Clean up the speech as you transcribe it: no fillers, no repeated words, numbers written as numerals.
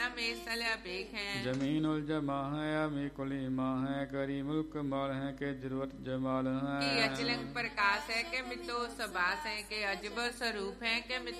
में सल्या पेख हैं। जमीन उल जमा है अमी कुली माँ है करी मुल्क माल है के जरूरत जमाल है कि अचलंग प्रकाश है के मितो सबास है के अजब स्वरूप है के